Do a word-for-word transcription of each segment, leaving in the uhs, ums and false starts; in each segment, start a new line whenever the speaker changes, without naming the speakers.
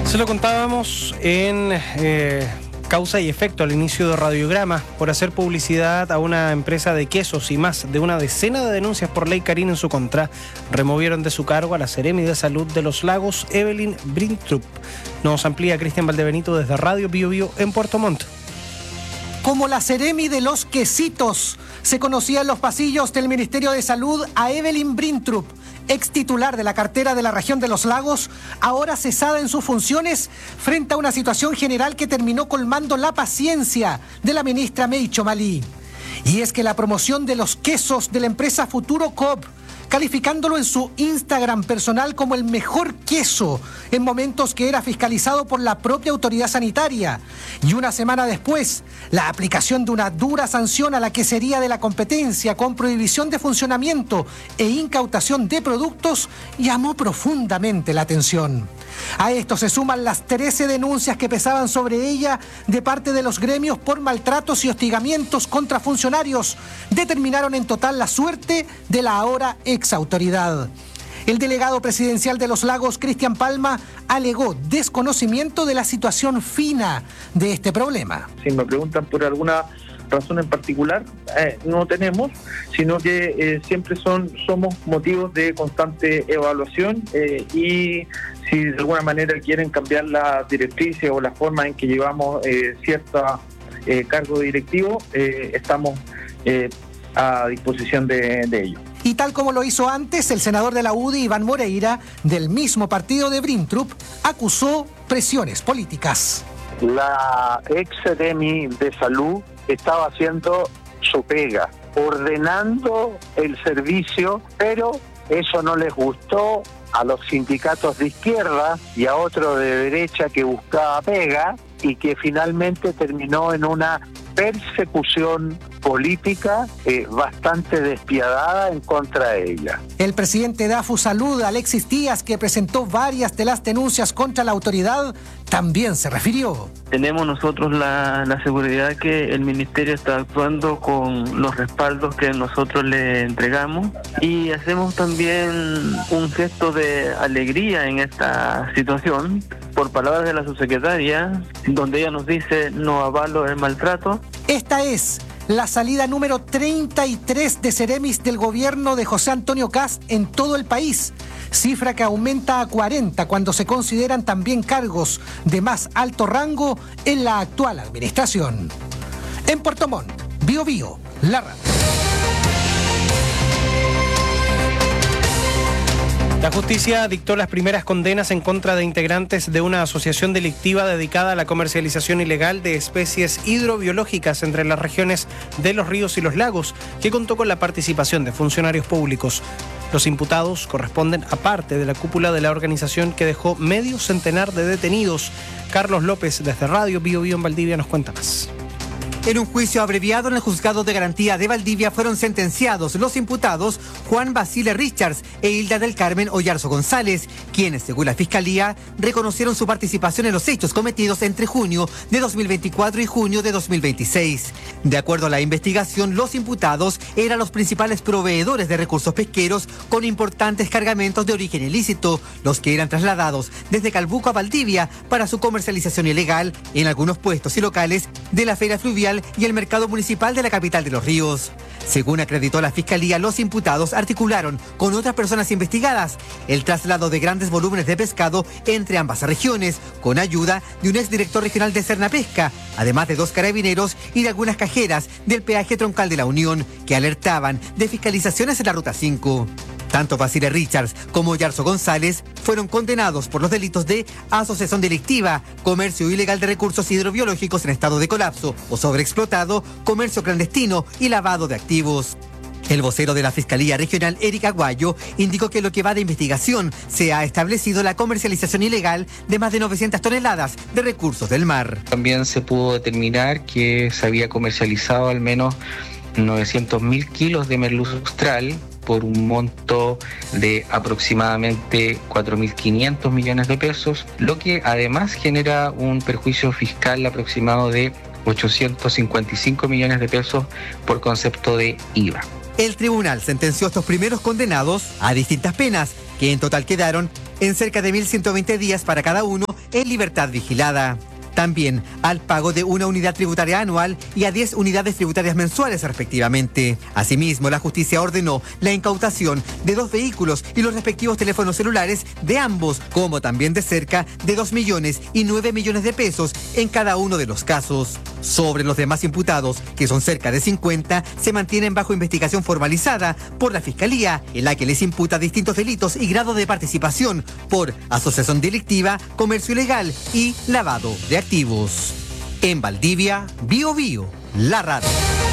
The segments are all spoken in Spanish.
Se lo contábamos en eh, Causa y Efecto al inicio de Radiograma por hacer publicidad a una empresa de quesos y más de una decena de denuncias por ley Carín en su contra. Removieron de su cargo a la Seremi de Salud de los Lagos, Evelyn Brintrup. Nos amplía Cristian Valdebenito desde Radio Bio Bio en Puerto Montt.
Como la Seremi de los quesitos, se conocía en los pasillos del Ministerio de Salud a Evelyn Brintrup, ex titular de la cartera de la región de los Lagos, ahora cesada en sus funciones frente a una situación general que terminó colmando la paciencia de la ministra Meicho Malí. Y es que la promoción de los quesos de la empresa Futuro Coop, calificándolo en su Instagram personal como el mejor queso en momentos que era fiscalizado por la propia autoridad sanitaria. Y una semana después, la aplicación de una dura sanción a la quesería de la competencia con prohibición de funcionamiento e incautación de productos llamó profundamente la atención. A esto se suman las trece denuncias que pesaban sobre ella de parte de los gremios por maltratos y hostigamientos contra funcionarios. Determinaron en total la suerte de la ahora ex autoridad. El delegado presidencial de los Lagos, Cristian Palma, alegó desconocimiento de la situación fina de este problema.
Si me preguntan por alguna razón en particular, eh, no tenemos, sino que eh, siempre son somos motivos de constante evaluación eh, y si de alguna manera quieren cambiar las directrices o la forma en que llevamos eh, cierto eh, cargo directivo, eh, estamos eh, a disposición de, de ello.
Y tal como lo hizo antes, el senador de la U D I, Iván Moreira, del mismo partido de Brintrup, acusó presiones políticas.
La ex Seremi de Salud estaba haciendo su pega, ordenando el servicio, pero eso no les gustó a los sindicatos de izquierda y a otro de derecha que buscaba pega y que finalmente terminó en una persecución política eh, bastante despiadada en contra de ella.
El presidente de AFU-Salud, Alexis Díaz, que presentó varias de las denuncias contra la autoridad, también se refirió.
Tenemos nosotros la, la seguridad que el ministerio está actuando con los respaldos que nosotros le entregamos y hacemos también un gesto de alegría en esta situación por palabras de la subsecretaria, donde ella nos dice no avalo el maltrato.
Esta es la salida número treinta y tres de Seremis del gobierno de José Antonio Kast en todo el país, cifra que aumenta a cuarenta cuando se consideran también cargos de más alto rango en la actual administración. En Puerto Montt, Bio Bio, la radio.
La justicia dictó las primeras condenas en contra de integrantes de una asociación delictiva dedicada a la comercialización ilegal de especies hidrobiológicas entre las regiones de los ríos y los lagos, que contó con la participación de funcionarios públicos. Los imputados corresponden a parte de la cúpula de la organización que dejó medio centenar de detenidos. Carlos López, desde Radio Bio Bio en Valdivia, nos cuenta más.
En un juicio abreviado en el Juzgado de Garantía de Valdivia fueron sentenciados los imputados Juan Basile Richards e Hilda del Carmen Oyarzo González, quienes, según la Fiscalía, reconocieron su participación en los hechos cometidos entre junio de dos mil veinticuatro y junio de dos mil veintiséis. De acuerdo a la investigación, los imputados eran los principales proveedores de recursos pesqueros con importantes cargamentos de origen ilícito, los que eran trasladados desde Calbuco a Valdivia para su comercialización ilegal en algunos puestos y locales de la feria fluvial y el mercado municipal de la capital de Los Ríos. Según acreditó la Fiscalía, los imputados articularon con otras personas investigadas el traslado de grandes volúmenes de pescado entre ambas regiones, con ayuda de un exdirector regional de Cernapesca, además de dos carabineros y de algunas cajeras del peaje troncal de la Unión, que alertaban de fiscalizaciones en la Ruta cinco. Tanto Basile Richards como Yarzo González fueron condenados por los delitos de asociación delictiva, comercio ilegal de recursos hidrobiológicos en estado de colapso o sobreexplotado, comercio clandestino y lavado de activos. El vocero de la Fiscalía Regional, Eric Aguayo, indicó que en lo que va de investigación se ha establecido la comercialización ilegal de más de novecientas toneladas de recursos del mar.
También se pudo determinar que se había comercializado al menos novecientos mil kilos de merluza austral por un monto de aproximadamente cuatro mil quinientos millones de pesos, lo que además genera un perjuicio fiscal aproximado de ochocientos cincuenta y cinco millones de pesos por concepto de I V A.
El tribunal sentenció a estos primeros condenados a distintas penas, que en total quedaron en cerca de mil ciento veinte días para cada uno en libertad vigilada. También al pago de una unidad tributaria anual y a diez unidades tributarias mensuales respectivamente. Asimismo, la justicia ordenó la incautación de dos vehículos y los respectivos teléfonos celulares de ambos, como también de cerca de dos millones y nueve millones de pesos en cada uno de los casos. Sobre los demás imputados, que son cerca de cincuenta, se mantienen bajo investigación formalizada por la Fiscalía, en la que les imputa distintos delitos y grado de participación por asociación delictiva, comercio ilegal y lavado de activos. En Valdivia, Bio Bio, la radio.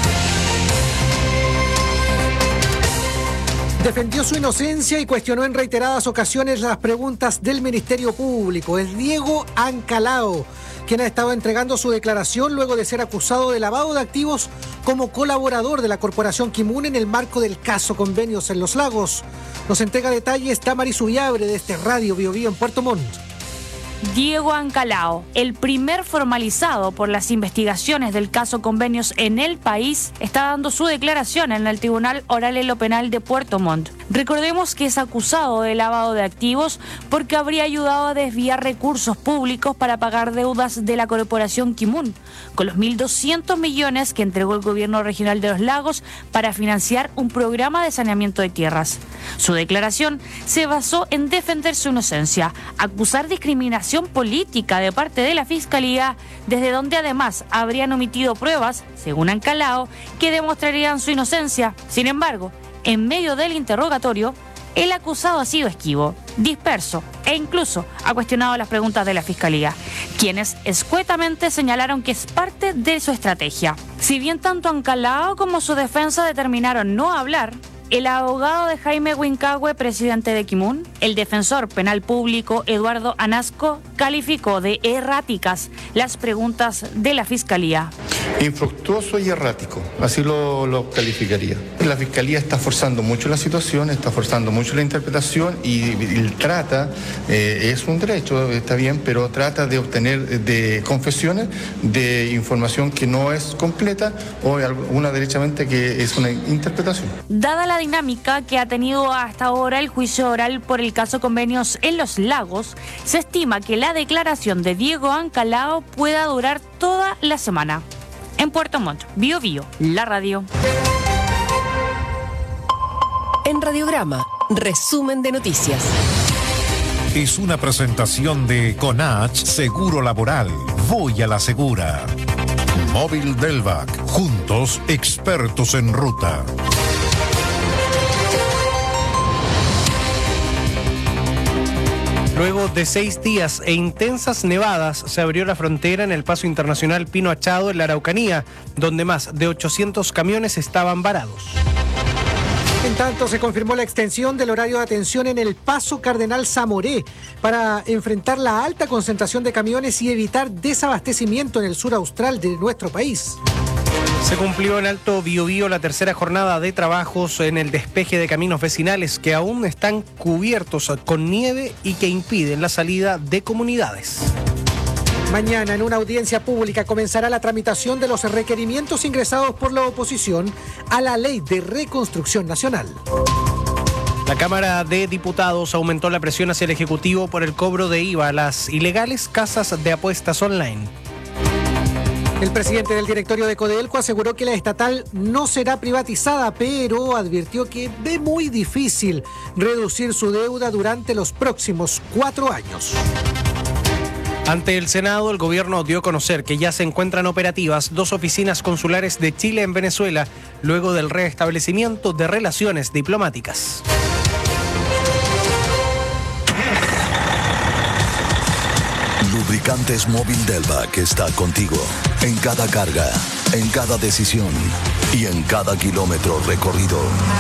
Defendió su inocencia y cuestionó en reiteradas ocasiones las preguntas del Ministerio Público. Es Diego Ancalao, quien ha estado entregando su declaración luego de ser acusado de lavado de activos como colaborador de la Corporación Kimun en el marco del caso Convenios en Los Lagos. Nos entrega detalles Damaris Ubiabre de este Radio Bio Bio en Puerto Montt.
Diego Ancalao, el primer formalizado por las investigaciones del caso Convenios en el país, está dando su declaración en el Tribunal Oral en lo Penal de Puerto Montt. Recordemos que es acusado de lavado de activos porque habría ayudado a desviar recursos públicos para pagar deudas de la Corporación Kimun, con los mil doscientos millones que entregó el gobierno regional de Los Lagos para financiar un programa de saneamiento de tierras. Su declaración se basó en defender su inocencia, acusar discriminación política de parte de la Fiscalía, desde donde además habrían omitido pruebas, según Ancalao, que demostrarían su inocencia. Sin embargo, en medio del interrogatorio, el acusado ha sido esquivo, disperso e incluso ha cuestionado las preguntas de la Fiscalía, quienes escuetamente señalaron que es parte de su estrategia. Si bien tanto Ancalao como su defensa determinaron no hablar, el abogado de Jaime Huincahue, presidente de Kimun, el defensor penal público Eduardo Anasco, calificó de erráticas las preguntas de la Fiscalía.
Infructuoso y errático, así lo, lo calificaría. La Fiscalía está forzando mucho la situación, está forzando mucho la interpretación y, y trata, eh, es un derecho, está bien, pero trata de obtener de confesiones de información que no es completa o una derechamente que es una interpretación.
Dada la dinámica que ha tenido hasta ahora el juicio oral por el caso Convenios en Los Lagos, se estima que la declaración de Diego Ancalao pueda durar toda la semana. En Puerto Montt, Bio Bio, la radio.
En Radiograma, resumen de noticias.
Es una presentación de Conach Seguro Laboral. Voy a la segura. Móvil Delvac. Juntos, expertos en ruta.
Luego de seis días e intensas nevadas, se abrió la frontera en el paso internacional Pino Achado en la Araucanía, donde más de ochocientos camiones estaban varados.
En tanto, se confirmó la extensión del horario de atención en el paso Cardenal Zamoré para enfrentar la alta concentración de camiones y evitar desabastecimiento en el sur austral de nuestro país.
Se cumplió en Alto Biobío la tercera jornada de trabajos en el despeje de caminos vecinales que aún están cubiertos con nieve y que impiden la salida de comunidades.
Mañana, en una audiencia pública, comenzará la tramitación de los requerimientos ingresados por la oposición a la Ley de Reconstrucción Nacional.
La Cámara de Diputados aumentó la presión hacia el Ejecutivo por el cobro de I V A a las ilegales casas de apuestas online.
El presidente del directorio de Codelco aseguró que la estatal no será privatizada, pero advirtió que ve muy difícil reducir su deuda durante los próximos cuatro años.
Ante el Senado, el gobierno dio a conocer que ya se encuentran operativas dos oficinas consulares de Chile en Venezuela, luego del restablecimiento de relaciones diplomáticas.
Lubricantes Móvil Delvac está contigo en cada carga, en cada decisión y en cada kilómetro recorrido.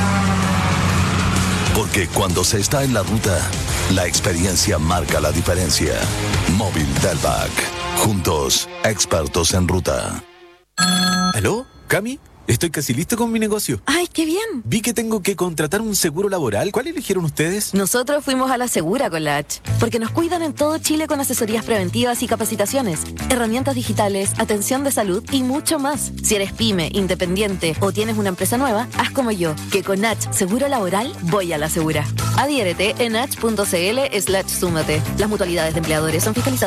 Porque cuando se está en la ruta, la experiencia marca la diferencia. Móvil Delvac. Juntos, expertos en ruta.
¿Aló? ¿Cami? Estoy casi listo con mi negocio.
¡Ay, qué bien!
Vi que tengo que contratar un seguro laboral. ¿Cuál eligieron ustedes?
Nosotros fuimos a la Segura con la H, porque nos cuidan en todo Chile con asesorías preventivas y capacitaciones, herramientas digitales, atención de salud y mucho más. Si eres pyme, independiente o tienes una empresa nueva, haz como yo, que con H Seguro Laboral voy a la Segura. Adhiérete en h punto c l slash súmate. Las mutualidades de empleadores son fiscalizadas